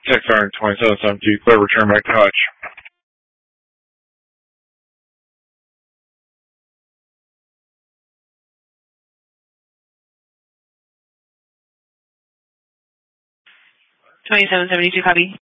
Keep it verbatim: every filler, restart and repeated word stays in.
Tech Siren twenty-seven seventy-two, clear return back to Hutch. twenty-seven seventy-two, copy.